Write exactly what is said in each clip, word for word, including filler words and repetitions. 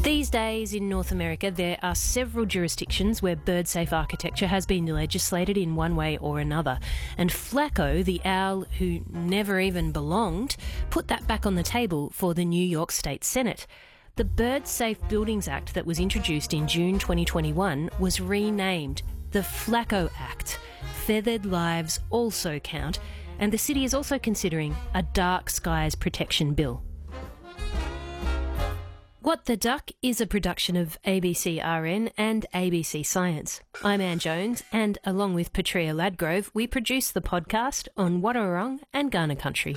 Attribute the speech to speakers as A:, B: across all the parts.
A: These days in North America, there are several jurisdictions where bird-safe architecture has been legislated in one way or another. And Flacco, the owl who never even belonged, put that back on the table for the New York State Senate. The Bird Safe Buildings Act that was introduced in June twenty twenty-one was renamed the Flacco Act. Feathered lives also count, and the city is also considering a dark skies protection bill. What the Duck is a production of A B C R N and A B C Science. I'm Anne Jones, and along with Patria Ladgrove, we produce the podcast on Wadawurrung and Kaurna country.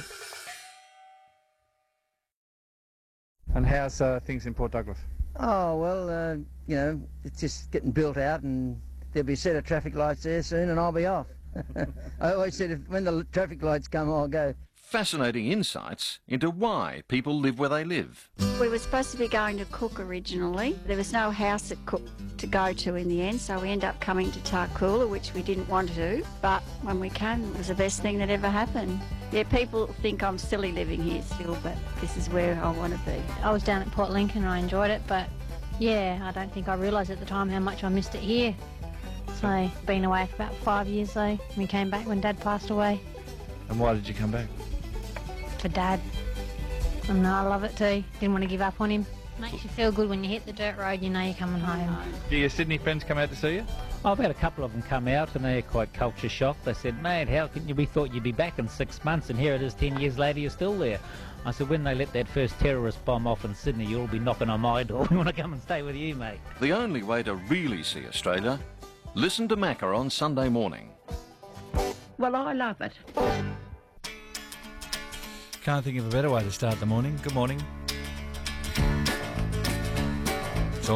B: And how's uh, things in Port Douglas?
C: Oh, well, uh, you know, it's just getting built out and there'll be a set of traffic lights there soon and I'll be off. I always said if, when the traffic lights come, I'll go.
D: Fascinating insights into why people live where they live.
E: We were supposed to be going to Cook originally. There was no house at Cook to go to in the end, so we ended up coming to Tarcoola, which we didn't want to do. But when we came, it was the best thing that ever happened. Yeah, people think I'm silly living here still, but this is where I want to be.
F: I was down at Port Lincoln and I enjoyed it, but yeah, I don't think I realised at the time how much I missed it here. So, been away for about five years though. We came back when Dad passed away.
B: And why did you come back?
F: For Dad. And I love it too. Didn't want to give up on him. Makes you feel good when you hit the dirt road, you know you're coming home.
B: Do your Sydney friends come out to see you?
G: I've had a couple of them come out and they're quite culture shocked. They said, mate, how can you, we thought you'd be back in six months and here it is ten years later, you're still there. I said, when they let that first terrorist bomb off in Sydney, you'll be knocking on my door. We want to come and stay with you, mate.
D: The only way to really see Australia, listen to Macca on Sunday morning.
E: Well, I love it.
H: Can't think of a better way to start the morning. Good morning.